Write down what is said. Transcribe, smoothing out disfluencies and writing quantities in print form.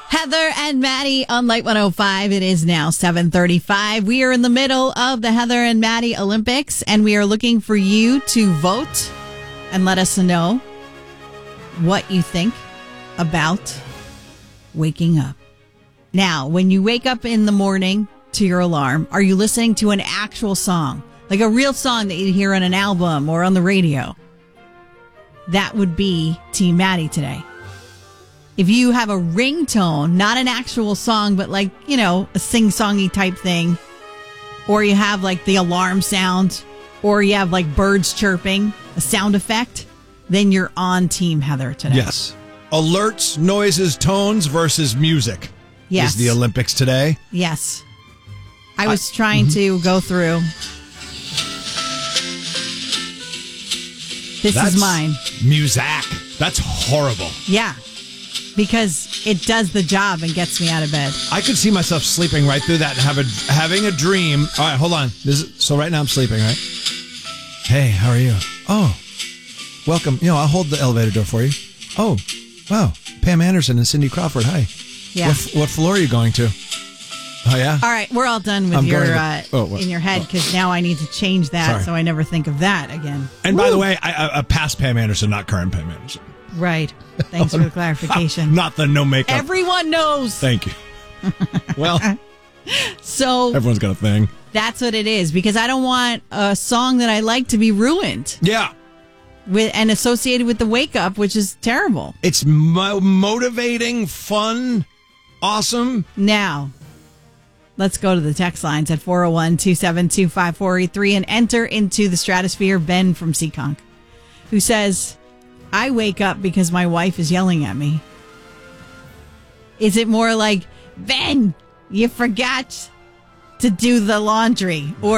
Heather and Maddie on Light 105. It is now 7:35. We are in the middle of the Heather and Maddie Olympics, and we are looking for you to vote and let us know what you think about waking up. Now, when you wake up in the morning to your alarm, are you listening to an actual song? Like a real song that you hear on an album or on the radio? That would be Team Maddie today. If you have a ringtone, not an actual song, but like, you know, a sing-songy type thing, or you have like the alarm sound, or you have like birds chirping, a sound effect, then you're on Team Heather today. Yes. Alerts, noises, tones versus music. Yes. Is the Olympics today. Yes. I was trying to go through. This is mine. Muzak. That's horrible. Yeah. Because it does the job and gets me out of bed. I could see myself sleeping right through that and having a dream. All right, hold on. So right now I'm sleeping, right? Hey, how are you? Oh, welcome. You know, I'll hold the elevator door for you. Oh, wow. Pam Anderson and Cindy Crawford. Hi. Yeah. What floor are you going to? Oh, yeah? All right, we're all done with in your head because now I need to change that so I never think of that again. And by the way, I past Pam Anderson, not current Pam Anderson. Right. Thanks for the clarification. Not the no makeup. Everyone knows. Thank you. Well, so everyone's got a thing. That's what it is, because I don't want a song that I like to be ruined. Yeah. And associated with the wake up, which is terrible. It's motivating, fun, awesome. Now, let's go to the text lines at 401-272-5483 and enter into the stratosphere. Ben from Seekonk, who says, I wake up because my wife is yelling at me. Is it more like, Ben, you forgot to do the laundry? Or